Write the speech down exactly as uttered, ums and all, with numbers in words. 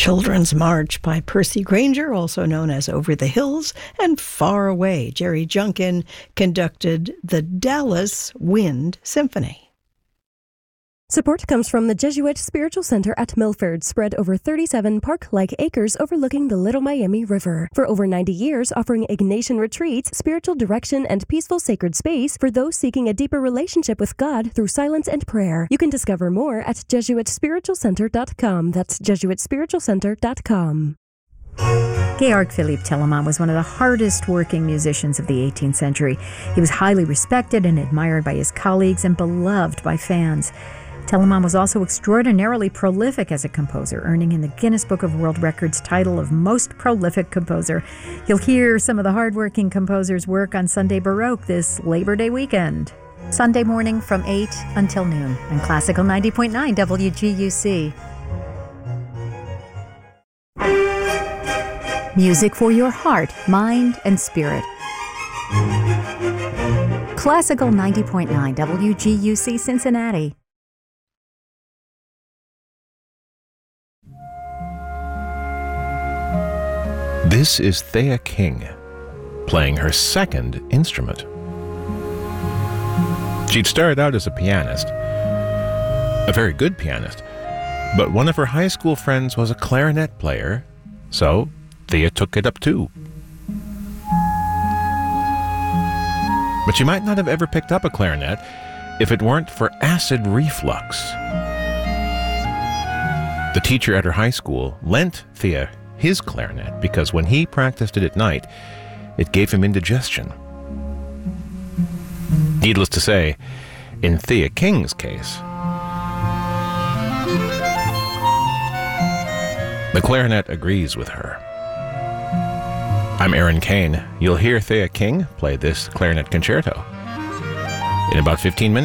Children's March by Percy Grainger, also known as Over the Hills and Far Away. Jerry Junkin conducted the Dallas Wind Symphony. Support comes from the Jesuit Spiritual Center at Milford, spread over thirty-seven park-like acres overlooking the Little Miami River. For over ninety years, offering Ignatian retreats, spiritual direction, and peaceful sacred space for those seeking a deeper relationship with God through silence and prayer. You can discover more at jesuit spiritual center dot com. That's jesuit spiritual center dot com. Georg Philipp Telemann was one of the hardest-working musicians of the eighteenth century. He was highly respected and admired by his colleagues and beloved by fans. Telemann was also extraordinarily prolific as a composer, earning in the Guinness Book of World Records title of Most Prolific Composer. You'll hear some of the hardworking composers' work on Sunday Baroque this Labor Day weekend. Sunday morning from eight until noon on Classical ninety point nine W G U C. Music for your heart, mind, and spirit. Classical ninety point nine W G U C Cincinnati. This is Thea King, playing her second instrument. She'd started out as a pianist, a very good pianist, but one of her high school friends was a clarinet player, so Thea took it up too. But she might not have ever picked up a clarinet if it weren't for acid reflux. The teacher at her high school lent Thea his clarinet because when he practiced it at night, it gave him indigestion. Needless to say, in Thea King's case, the clarinet agrees with her. I'm Aaron Kane. You'll hear Thea King play this clarinet concerto in about fifteen minutes.